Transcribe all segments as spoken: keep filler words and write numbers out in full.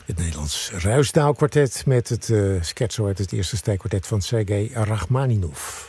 Het Nederlands Ruisdaal-kwartet met het uh, scherzo uit het eerste strijkkwartet van Sergei Rachmaninov.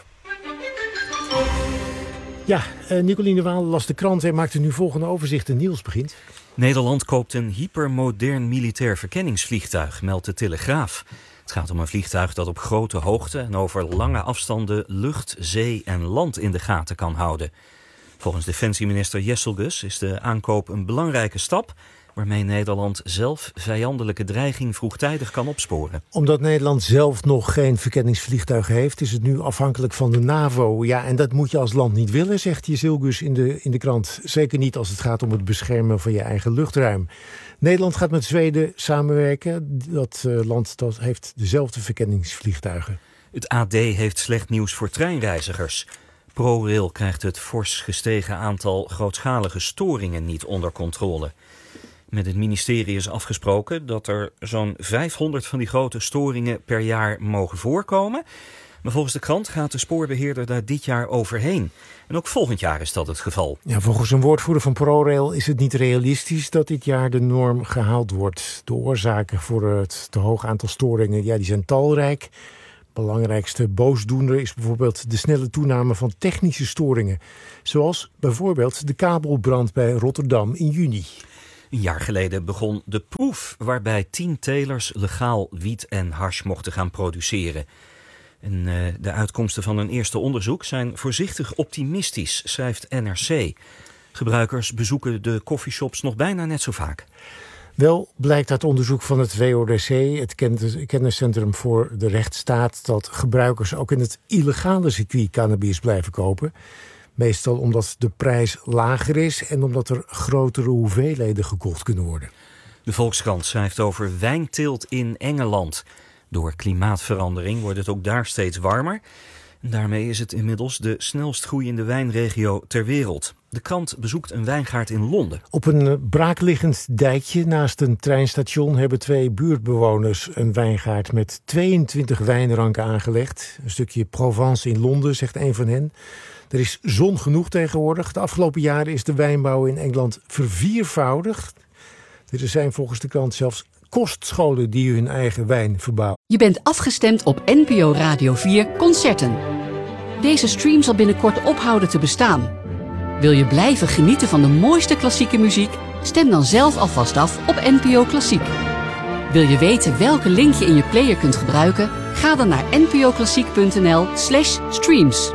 Ja, uh, Nicoline Waal las de krant en maakt er nu volgende overzicht en Niels begint. Nederland koopt een hypermodern militair verkenningsvliegtuig, meldt de Telegraaf. Het gaat om een vliegtuig dat op grote hoogte en over lange afstanden lucht, zee en land in de gaten kan houden. Volgens defensieminister Jesselgus is de aankoop een belangrijke stap waarmee Nederland zelf vijandelijke dreiging vroegtijdig kan opsporen. Omdat Nederland zelf nog geen verkenningsvliegtuigen heeft, is het nu afhankelijk van de NAVO. Ja, en dat moet je als land niet willen, zegt Jesselgus in de, in de krant. Zeker niet als het gaat om het beschermen van je eigen luchtruim. Nederland gaat met Zweden samenwerken. Dat uh, land dat heeft dezelfde verkenningsvliegtuigen. Het A D heeft slecht nieuws voor treinreizigers. ProRail krijgt het fors gestegen aantal grootschalige storingen niet onder controle. Met het ministerie is afgesproken dat er zo'n vijfhonderd van die grote storingen per jaar mogen voorkomen. Maar volgens de krant gaat de spoorbeheerder daar dit jaar overheen. En ook volgend jaar is dat het geval. Ja, volgens een woordvoerder van ProRail is het niet realistisch dat dit jaar de norm gehaald wordt. De oorzaken voor het te hoog aantal storingen, ja, die zijn talrijk. Belangrijkste boosdoener is bijvoorbeeld de snelle toename van technische storingen. Zoals bijvoorbeeld de kabelbrand bij Rotterdam in juni. Een jaar geleden begon de proef waarbij tien telers legaal wiet en hash mochten gaan produceren. En uh, de uitkomsten van een eerste onderzoek zijn voorzichtig optimistisch, schrijft N R C. Gebruikers bezoeken de coffeeshops nog bijna net zo vaak. Wel blijkt uit onderzoek van het W O R C, het kenniscentrum voor de rechtsstaat, dat gebruikers ook in het illegale circuit cannabis blijven kopen. Meestal omdat de prijs lager is en omdat er grotere hoeveelheden gekocht kunnen worden. De Volkskrant schrijft over wijnteelt in Engeland. Door klimaatverandering wordt het ook daar steeds warmer. En daarmee is het inmiddels de snelst groeiende wijnregio ter wereld. De krant bezoekt een wijngaard in Londen. Op een braakliggend dijkje naast een treinstation hebben twee buurtbewoners een wijngaard met tweeëntwintig wijnranken aangelegd. Een stukje Provence in Londen, zegt een van hen. Er is zon genoeg tegenwoordig. De afgelopen jaren is de wijnbouw in Engeland verviervoudigd. Er zijn volgens de krant zelfs kostscholen die hun eigen wijn verbouwen. Je bent afgestemd op N P O Radio vier Concerten. Deze stream zal binnenkort ophouden te bestaan. Wil je blijven genieten van de mooiste klassieke muziek? Stem dan zelf alvast af op N P O Klassiek. Wil je weten welke link je in je player kunt gebruiken? Ga dan naar npoklassiek.nl slash streams.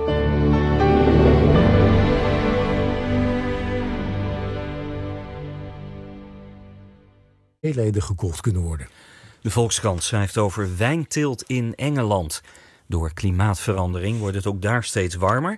Hoeveelheden gekocht kunnen worden. De Volkskrant schrijft over wijnteelt in Engeland. Door klimaatverandering wordt het ook daar steeds warmer.